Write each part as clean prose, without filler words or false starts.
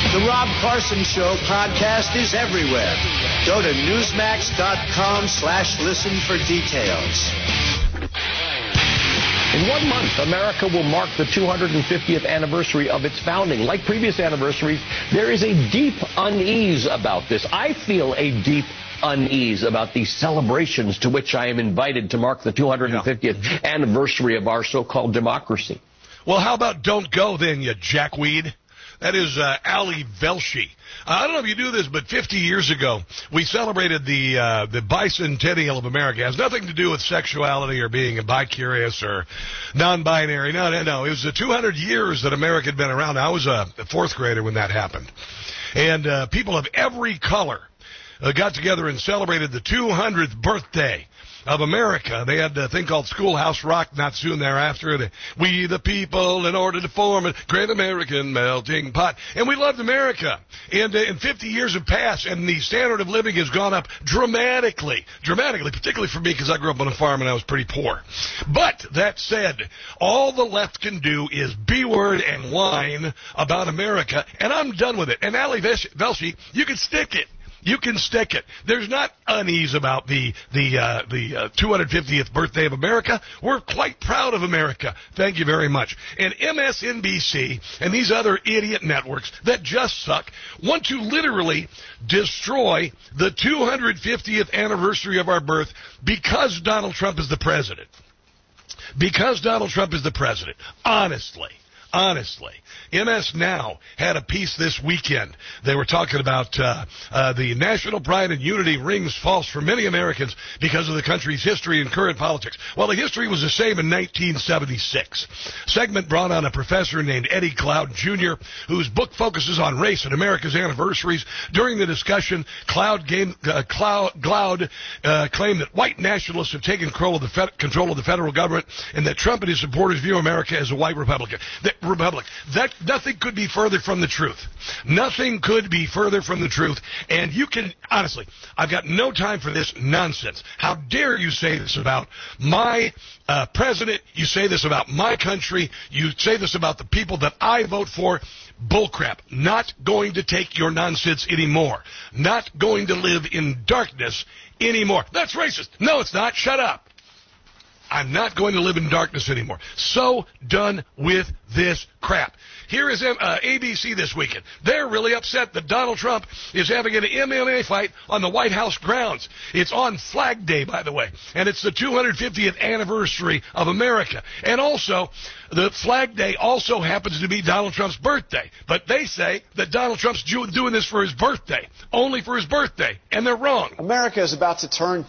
The Rob Carson Show podcast is everywhere. Go to Newsmax.com/listen for details. In 1 month, America will mark the 250th anniversary of its founding. Like previous anniversaries, there is a deep unease about this. I feel a deep unease about these celebrations to which I am invited to mark the 250th anniversary of our so-called democracy. Well, how about don't go then, you jackweed? That is Ali Velshi. I don't know if you do this, but 50 years ago, we celebrated the bicentennial of America. It has nothing to do with sexuality or being bi-curious or non-binary. No. It was the 200 years that America had been around. I was a fourth grader when that happened. And people of every color got together and celebrated the 200th birthday of America. They had a thing called Schoolhouse Rock not soon thereafter. We the people in order to form a great American melting pot. And we loved America. And 50 years have passed, and the standard of living has gone up dramatically, particularly for me because I grew up on a farm and I was pretty poor. But that said, all the left can do is B-word and whine about America, and I'm done with it. And Ali Velshi, you can stick it. You can stick it. There's not unease about the 250th birthday of America. We're quite proud of America. Thank you very much. And MSNBC and these other idiot networks that just suck want to literally destroy the 250th anniversary of our birth because Donald Trump is the president. Because Donald Trump is the president. Honestly, MS Now had a piece this weekend. They were talking about the national pride and unity rings false for many Americans because of the country's history and current politics. Well, the history was the same in 1976. Segment brought on a professor named Eddie Cloud Jr., whose book focuses on race and America's anniversaries. During the discussion, Cloud claimed that white nationalists have taken control of the federal government and that Trump and his supporters view America as a white Republic. That nothing could be further from the truth. Nothing could be further from the truth. And you can, honestly, I've got no time for this nonsense. How dare you say this about my president? You say this about my country. You say this about the people that I vote for. Bullcrap. Not going to take your nonsense anymore. Not going to live in darkness anymore. That's racist. No, it's not. Shut up. I'm not going to live in darkness anymore. So done with this crap. Here is ABC this weekend. They're really upset that Donald Trump is having an MMA fight on the White House grounds. It's on Flag Day, by the way, and it's the 250th anniversary of America. And also, the Flag Day also happens to be Donald Trump's birthday. But they say that Donald Trump's doing this for his birthday, only for his birthday, and they're wrong. America is about to turn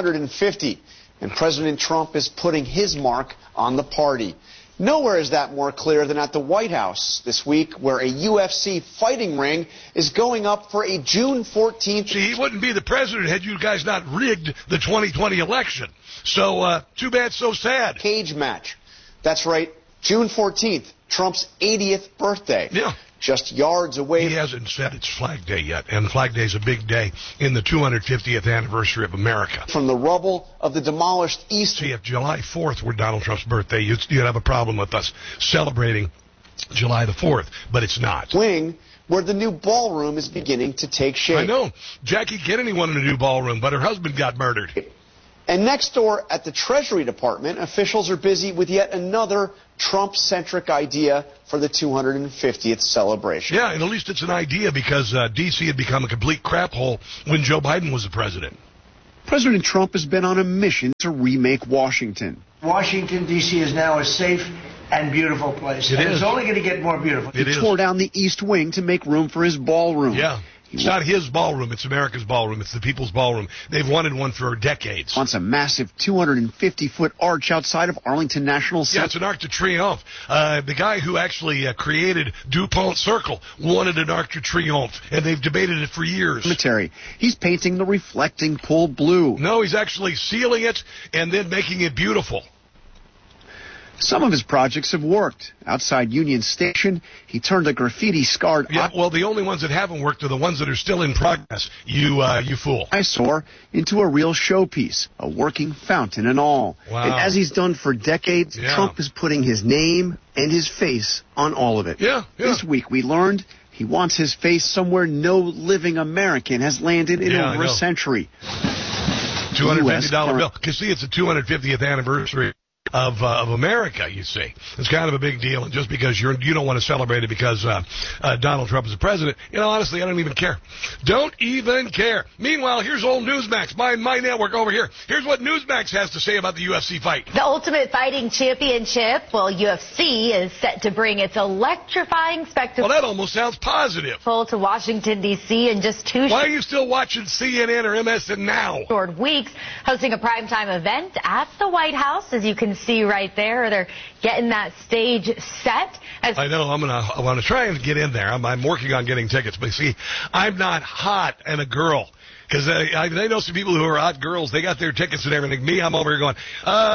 250. And President Trump is putting his mark on the party. Nowhere is that more clear than at the White House this week, where a UFC fighting ring is going up for a June 14th. See, he wouldn't be the president had you guys not rigged the 2020 election. So, too bad, so sad. Cage match. That's right, June 14th, Trump's 80th birthday. Yeah. Just yards away. He hasn't said it's Flag Day yet, and Flag Day is a big day in the 250th anniversary of America. From the rubble of the demolished East. See, if July 4th were Donald Trump's birthday, you'd have a problem with us celebrating July the 4th, but it's not. Wing, where the new ballroom is beginning to take shape. I know. Jackie get anyone in a new ballroom, but her husband got murdered. And next door at the Treasury Department, officials are busy with yet another Trump-centric idea for the 250th celebration. Yeah, and at least it's an idea because D.C. had become a complete crap hole when Joe Biden was the president. President Trump has been on a mission to remake Washington. Washington, D.C. is now a safe and beautiful place. It's only going to get more beautiful. He tore down the East Wing to make room for his ballroom. Yeah. It's not his ballroom. It's America's ballroom. It's the people's ballroom. They've wanted one for decades. Wants a massive 250-foot arch outside of Arlington National Center. Yeah, it's an Arc de Triomphe. The guy who actually created DuPont Circle wanted an Arc de Triomphe, and they've debated it for years. Cemetery. He's painting the reflecting pool blue. No, he's actually sealing it and then making it beautiful. Some of his projects have worked. Outside Union Station, he turned a graffiti-scarred... Yeah, well, the only ones that haven't worked are the ones that are still in progress, you fool. ...eyesore into a real showpiece, a working fountain and all. Wow. And as he's done for decades, Trump is putting his name and his face on all of it. Yeah. This week we learned he wants his face somewhere no living American has landed in over a century. $250 bill. Because, see, it's the 250th anniversary of America, you see. It's kind of a big deal, and just because you don't want to celebrate it because Donald Trump is the president, honestly, I don't even care. Don't even care. Meanwhile, here's old Newsmax, my network over here. Here's what Newsmax has to say about the UFC fight. The Ultimate Fighting Championship, UFC is set to bring its electrifying spectacle. Well, that almost sounds positive. To Washington, D.C. in just 2 Why are you still watching CNN or MSN now? short weeks, hosting a primetime event at the White House, as you can see right there. They're getting that stage set. I know. I want to try and get in there. I'm working on getting tickets, but see, I'm not hot and a girl. Because they know some people who are hot girls. They got their tickets and everything. Me, I'm over here going,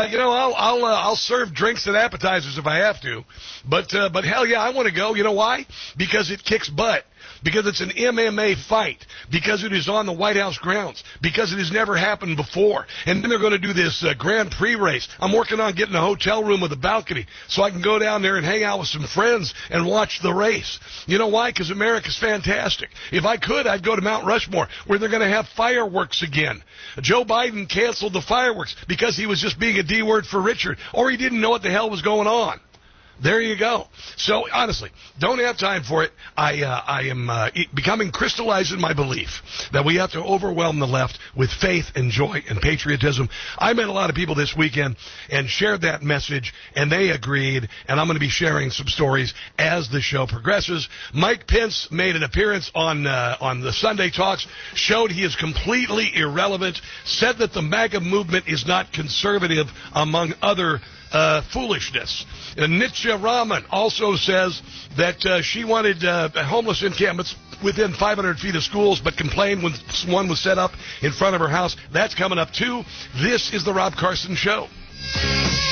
I'll serve drinks and appetizers if I have to. But hell yeah, I want to go. You know why? Because it kicks butt. Because it's an MMA fight. Because it is on the White House grounds. Because it has never happened before. And then they're going to do this Grand Prix race. I'm working on getting a hotel room with a balcony so I can go down there and hang out with some friends and watch the race. You know why? Because America's fantastic. If I could, I'd go to Mount Rushmore, where they're going to have fireworks again. Joe Biden canceled the fireworks because he was just being a D word for Richard, or he didn't know what the hell was going on. There you go. So, honestly, don't have time for it. I am becoming crystallized in my belief that we have to overwhelm the left with faith and joy and patriotism. I met a lot of people this weekend and shared that message, and they agreed, and I'm going to be sharing some stories as the show progresses. Mike Pence made an appearance on the Sunday Talks, showed he is completely irrelevant, said that the MAGA movement is not conservative, among other foolishness. Nitya Raman also says that she wanted homeless encampments within 500 feet of schools, but complained when one was set up in front of her house. That's coming up, too. This is the Rob Carson Show.